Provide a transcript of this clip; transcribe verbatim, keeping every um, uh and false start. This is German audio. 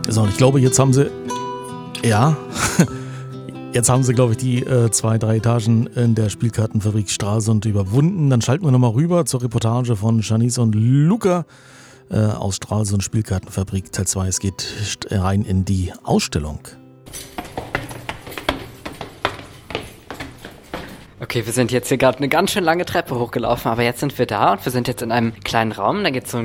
So, und ich glaube, jetzt haben sie, ja, jetzt haben sie, glaube ich, die äh, zwei, drei Etagen in der Spielkartenfabrik Stralsund überwunden. Dann schalten wir nochmal rüber zur Reportage von Janice und Luca äh, aus Stralsund Spielkartenfabrik Teil zwei. Es geht rein in die Ausstellung. Okay, wir sind jetzt hier gerade eine ganz schön lange Treppe hochgelaufen, aber jetzt sind wir da und wir sind jetzt in einem kleinen Raum. Da geht es so